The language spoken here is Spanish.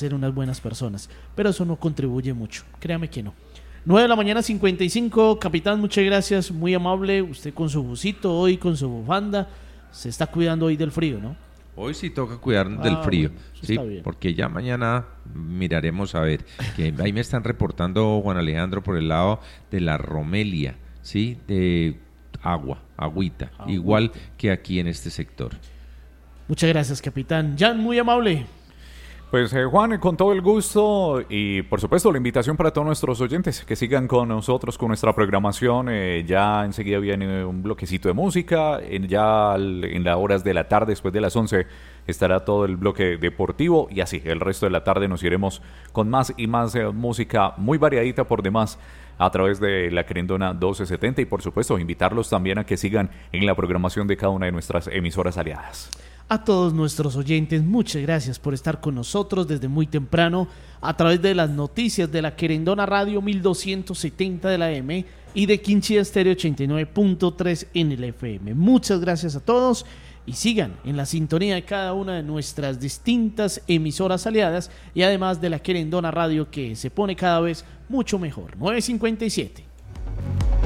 ser unas buenas personas, pero eso no contribuye mucho, créame que no. 9:55 a.m, capitán, muchas gracias, muy amable, usted con su busito hoy, con su bufanda, se está cuidando hoy del frío, ¿no? Hoy sí toca cuidarnos del frío, bueno, sí, está bien. porque ya mañana miraremos a ver, que ahí me están reportando, Juan Alejandro, por el lado de la Romelia, sí, de agüita, igual que aquí en este sector. Muchas gracias, capitán. Jan, muy amable. Pues Juan, con todo el gusto y por supuesto la invitación para todos nuestros oyentes que sigan con nosotros con nuestra programación. Ya enseguida viene un bloquecito de música, en las horas de la tarde, después de las 11, estará todo el bloque deportivo y así, el resto de la tarde nos iremos con más y más música muy variadita por demás a través de la Querendona 1270 y por supuesto invitarlos también a que sigan en la programación de cada una de nuestras emisoras aliadas. A todos nuestros oyentes, muchas gracias por estar con nosotros desde muy temprano a través de las noticias de la Querendona Radio 1270 de la M y de Quinchía Estéreo 89.3 en el FM. Muchas gracias a todos y sigan en la sintonía de cada una de nuestras distintas emisoras aliadas y además de la Querendona Radio que se pone cada vez mucho mejor. 9:57.